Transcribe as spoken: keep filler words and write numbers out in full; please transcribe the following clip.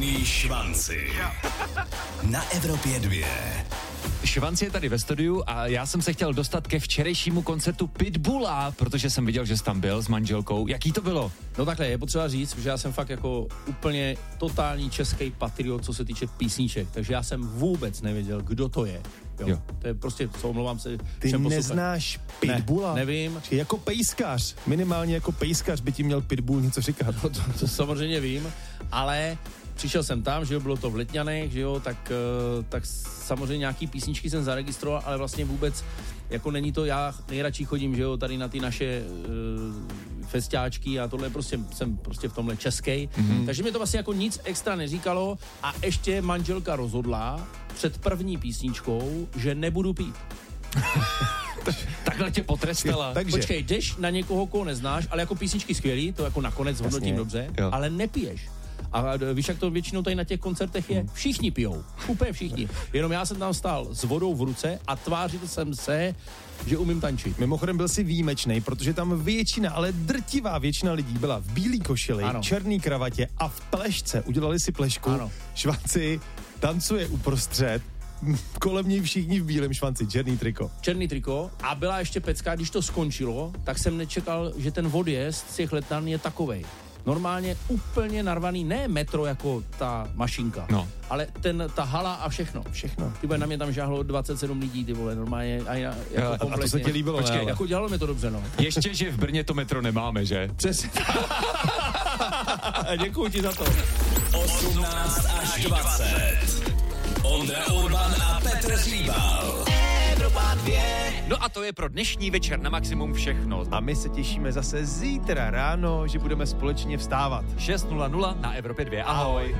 Takzvaný Švanci. Na Evropě dvě. Švanci je tady ve studiu a já jsem se chtěl dostat ke včerejšímu koncertu Pitbulla, protože jsem viděl, že jsi tam byl s manželkou. Jaký to bylo? No takhle, je potřeba říct, že já jsem fakt jako úplně totální český patriot, co se týče písniček, takže já jsem vůbec nevěděl, kdo to je. Jo. jo. To je prostě, co omlouvám se. Ty neznáš Pitbulla? Ne, nevím. Jako pejskař, minimálně jako pejskař by ti měl Pitbull něco říkat. No, to, to samozřejmě vím, ale přišel jsem tam, že jo, bylo to v Letňanech, že jo, tak, tak samozřejmě nějaký písničky jsem zaregistroval, ale vlastně vůbec, jako není to, já nejradši chodím, že jo, tady na ty naše uh, festiáčky a tohle prostě, jsem prostě v tomhle českej, mm-hmm. takže mi to vlastně jako nic extra neříkalo a ještě manželka rozhodla před první písničkou, že nebudu pít. Takhle tě potrestala. Takže. Počkej, jdeš na někoho, koho neznáš, ale jako písničky skvělý, to jako nakonec hodnotím Jasně, dobře, jo. ale nepiješ. A víš, jak to většinou tady na těch koncertech je? Všichni pijou. Úplně všichni. Jenom já jsem tam stál s vodou v ruce a tvářil jsem se, že umím tančit. Mimochodem byl si výjimečnej, protože tam většina, ale drtivá většina lidí byla v bílý košili, ano. černý kravatě a v plešce. Udělali si plešku. Ano. Švanci tancuje uprostřed. Kolem něj všichni v bílém, Švanci, černý triko. Černý triko a byla ještě pecka, když to skončilo, tak jsem nečekal, že ten odjezd z těch Letňan je takovej. Normálně úplně narvaný, ne metro jako ta mašinka, no. ale ten, ta hala a všechno. Všechno. Ty vole, na mě tam žáhlo dvacet sedm lidí, ty vole, normálně. A, já, jako jo, a to se ti líbilo, Počkej, ne, ale... jako dělalo mi to dobře, no. Ještě, že v Brně to metro nemáme, že? Přesně. Děkuji ti za to. osmnáct až dvacet. Ondra Urban a Petr Hříbal. Evropa dvě. No a to je pro dnešní večer na Maximum všechno. A my se těšíme zase zítra ráno, že budeme společně vstávat. šest nula nula na Evropě dvě. Ahoj.